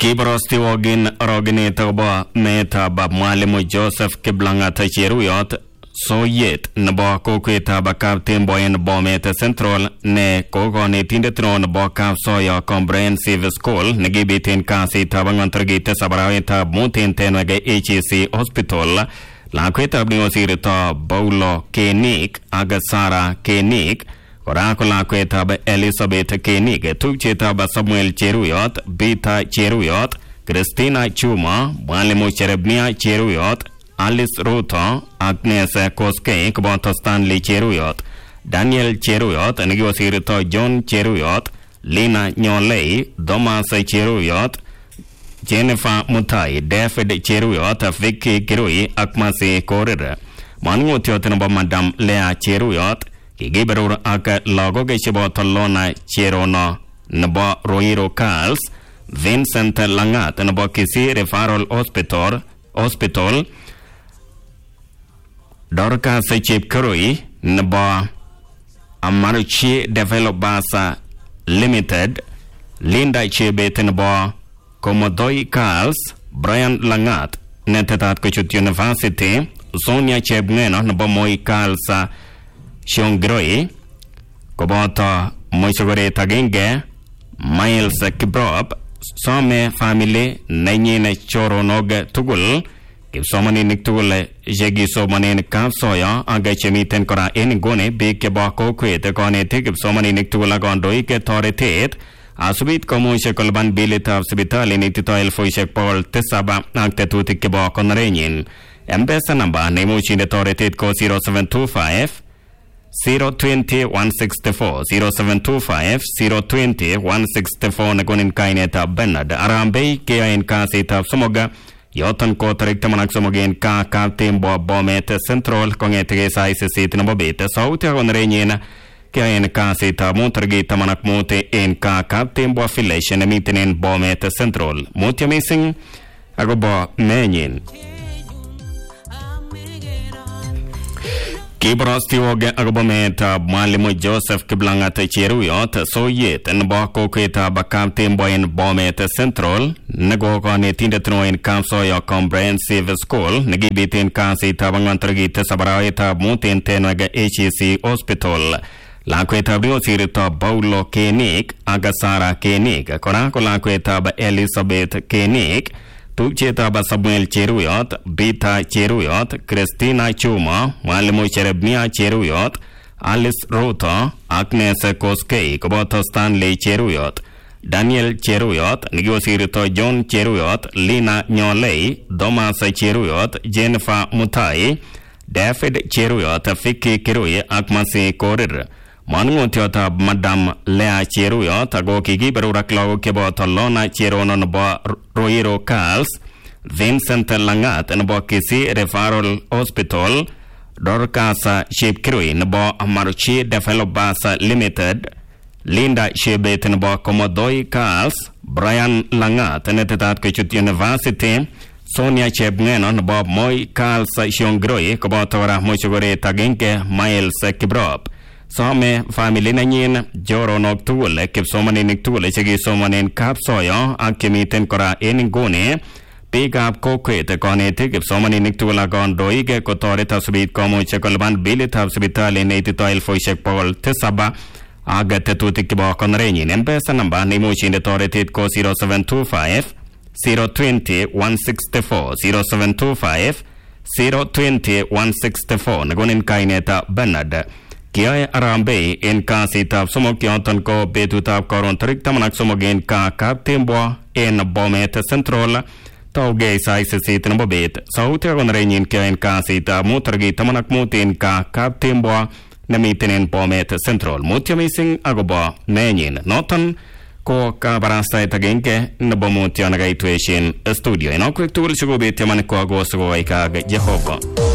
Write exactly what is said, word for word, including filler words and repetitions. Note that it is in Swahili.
Kiborosti wogin roginit agobo meetab Mwalimu Joseph Kiplang'at Cheruyot soyet nebo kokwetab Kaptemboi en Bomet Central ne kokonetindet neo nebo Kapsoyo Comprehensive School nekibiten kasitab ang'wan tarikit tisab arawetab mut en Tenwek A H C Hospital. Lakwetab nekosirto Paulo Kenik ak Sarah Kenik, kora ko lakwetab Elizabeth Kenik, tupchetab Samuel Cheruyot, Bita Cheruyot, Christina Chuma, Mwalimu Jeremia Cheruyot, Alice Ruto, Agnes Koskei, koboto Stanley Cheruyot, Daniel Cheruyot nekosirto John Cheruyot, Lina Nyolei, Thomas Cheruyot, Jennifer Mutai, David Cheruyot, Vicky Kirui ak Masi Korir. Manung'otiot nebo Madam Lea Cheruyot kikiberur ak lagok cheboto Lona Cherono nebo Roiro Girls, Vincent Langat nebo Kisii Referral Hospital, Hospital Dorcas Chepkirui nebo Amaruchi Developers Limited, Linda Chebet nebo Komodoi Girls, Brian Langat netetat kochut University, Sonia Chebngeno nebo Moi Girls Shongroi, koboto Moishogoret agenge Miles Kiprop, some family nenyin choronok tugul, kipsomaninik tugul chekisomanen Kapsoyo ak chemiten kora en inguni biik chebo kokwet, konetik, kipsomaninik tugul ak kandoik toretet asubit komuche kolipan bilitab sipitali neitito elfusiek bokol tisab ak tetutik chebo konorenyin. M-Pesa namba neimuch inde toretet ko zero seven two five zero two zero one six four zero seven two five zero two zero one six four nekonin kainetab Bernard Arambei keyoen kasitab somok yoton ko tarik taman ak somok en ka Kaptemboi Bomet Central kong'etegei sait sisit nebo bet. Sauti ak konorenyin keyoen kasitab mut tarikit taman ak mut en ka Kaptemboi Village nemiten en Bomet Central. Mutyo missing akobo menyin. Kiborosti woge agobo meetab Mwalimu Joseph Kiplang'at Cheruyot soyet nebo kokwetab Kaptemboi en Bomet Central nekokonetindet neo en Kapsoyo Comprehensive School nekibiten kasitab ang'wan tarikit tisab arawetab mut en Tenwek A H C Hospital. Lakwetab nekosirto Paulo Kenik ak Sarah Kenik, kora ko lakwetab Elizabeth Kenik, tupchetab Samuel Cheruyot, Bita Cheruyot, Christina Chuma, Mwalimu Jeremia Cheruyot, Alice Ruto, Agnes Koskei, koboto Stanley Cheruyot, Daniel Cheruyot nekosirto John Cheruyot, Lina Nyolei, Thomas Cheruyot, Jennifer Mutai, David Cheruyot, Vicky Kirui ak Masi Korir. Manung'otiotab Madam Lea Cheruyot ako kikiberur ak lagok cheboto Lona Cherono nebo Roiro Girls, Vincent Langat nebo Kisii Referral Hospital, Dorcas Chepkirui nebo Amaruchi Developers Limited, Linda Chebet nebo Komodoi Girls, Brian Langat netetat kochut University, Sonia Chebngeno nebo Moi Girls Shongroi koboto kora Moishogoret agenge Miles Kiprop. Some family nenyin choronok tugul, kipsomaninik tugul chekisomanen Kapsoyo ak chemiten kora en inguni, biikab kokwet, konetik, kipsomaninik tugul ak kandoik kotoret asubit komuche kolipan bilitab sipitali neitito elfusiek bokol tisab ak tetutik chebo konorenyin. M-Pesa namba neimuch inde toretet ko zero seven two five zero two zero one six four zero seven two five zero two zero one six four nekonin kainetab Bernard. Kiyoe Arambei en kasitab somok yoton ko betutab koron tarik taman ak somok en ka Kaptemboi en Bomet Central tougei sait sisit nebo bet. Sauti ak konorenyin kiyoen kasitab mut tarikit taman ak mut en ka Kaptemboi nemiten en Bomet Central. Mutyo missing akobo menyin. Noton ko kabarastaet agenge nebo mutyo nekaitweshin studio. En okwek tugul sikobit yamanik ko ako sikokai kag Jehova.